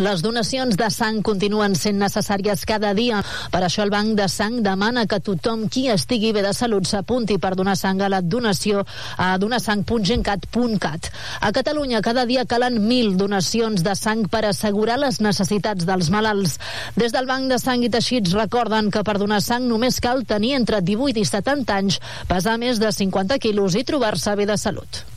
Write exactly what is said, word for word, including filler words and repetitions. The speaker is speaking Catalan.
Les donacions de sang continuen sent necessàries cada dia. Per això el Banc de Sang demana que tothom qui estigui bé de salut s'apunti per donar sang a la donació a donasang punt gencat punt cat. A Catalunya cada dia calen mil donacions de sang per assegurar les necessitats dels malalts. Des del Banc de Sang i Teixits recorden que per donar sang només cal tenir entre divuit i setanta anys, pesar més de cinquanta quilos i trobar-se bé de salut.